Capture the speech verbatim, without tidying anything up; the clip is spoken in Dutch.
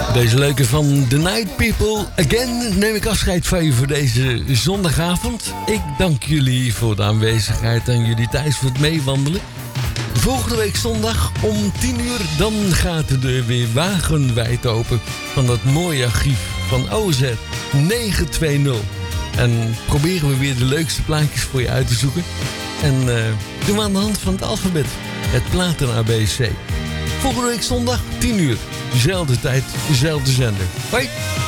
Deze leuke van The Night People. Again neem ik afscheid van je voor deze zondagavond. Ik dank jullie voor de aanwezigheid en jullie tijd voor het meewandelen. Volgende week zondag om tien uur, dan gaat de deur weer wagenwijd open van dat mooie archief van O Z negen twee nul. En proberen we weer de leukste plaatjes voor je uit te zoeken. En uh, doen we aan de hand van het alfabet, het platen-A B C. Volgende week zondag, tien uur. Dezelfde tijd, dezelfde zender. Hoi!